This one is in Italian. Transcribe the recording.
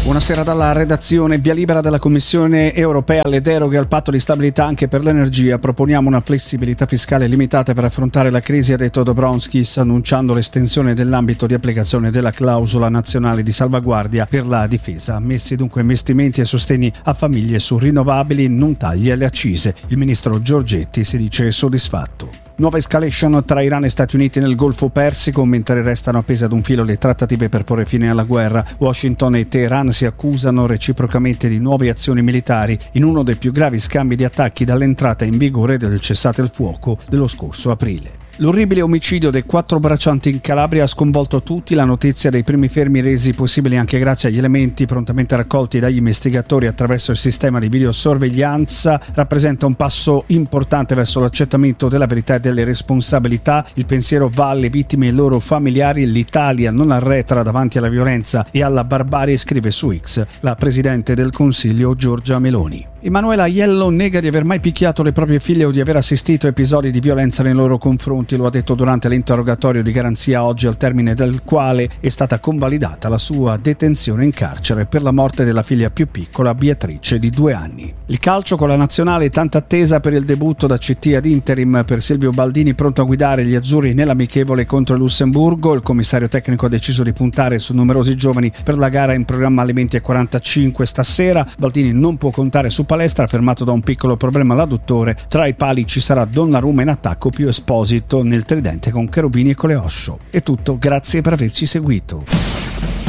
Buonasera dalla redazione. Via libera della Commissione europea alle deroghe al patto di stabilità anche per l'energia. Proponiamo una flessibilità fiscale limitata per affrontare la crisi, ha detto Dombrovskis, annunciando l'estensione dell'ambito di applicazione della clausola nazionale di salvaguardia per la difesa. Messi dunque investimenti e sostegni a famiglie su rinnovabili, non tagli alle accise. Il ministro Giorgetti si dice soddisfatto. Nuova escalation tra Iran e Stati Uniti nel Golfo Persico, mentre restano appese ad un filo le trattative per porre fine alla guerra. Washington e Teheran si accusano reciprocamente di nuove azioni militari in uno dei più gravi scambi di attacchi dall'entrata in vigore del cessate il fuoco dello scorso aprile. L'orribile omicidio dei 4 braccianti in Calabria ha sconvolto tutti. La notizia dei primi fermi resi possibili anche grazie agli elementi prontamente raccolti dagli investigatori attraverso il sistema di videosorveglianza rappresenta un passo importante verso l'accertamento della verità e delle responsabilità. Il pensiero va alle vittime e ai loro familiari. L'Italia non arretra davanti alla violenza e alla barbarie, scrive su X la Presidente del Consiglio Giorgia Meloni. Emanuela Aiello nega di aver mai picchiato le proprie figlie o di aver assistito a episodi di violenza nei loro confronti. Lo ha detto durante l'interrogatorio di garanzia oggi, al termine del quale è stata convalidata la sua detenzione in carcere per la morte della figlia più piccola, Beatrice, di 2 anni. Il calcio con la nazionale, tanta attesa per il debutto da CT ad interim per Silvio Baldini, pronto a guidare gli azzurri nell'amichevole contro il Lussemburgo. Il commissario tecnico ha deciso di puntare su numerosi giovani per la gara in programma alle 20:45 stasera. Baldini non può contare su Palestra, fermato da un piccolo problema all'adduttore. Tra i pali ci sarà Donnarumma in attacco, più Esposito nel tridente con Cherubini e Coleoscio. È tutto, grazie per averci seguito.